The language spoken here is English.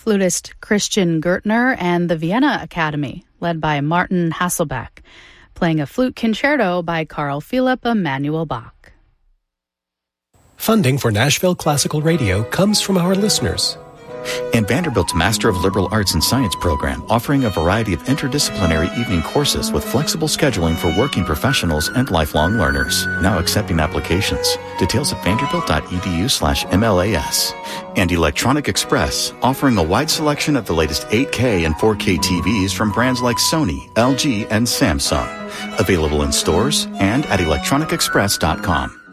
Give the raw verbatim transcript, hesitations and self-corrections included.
flutist Christian Gertner and the Vienna Academy, led by Martin Hasselbeck, playing a flute concerto by Carl Philipp Emanuel Bach. Funding for Nashville Classical Radio comes from our listeners. And Vanderbilt's Master of Liberal Arts and Science program, offering a variety of interdisciplinary evening courses with flexible scheduling for working professionals and lifelong learners. Now accepting applications. Details at vanderbilt.edu slash MLAS. And Electronic Express, offering a wide selection of the latest eight K and four K T Vs from brands like Sony, L G, and Samsung. Available in stores and at electronic express dot com.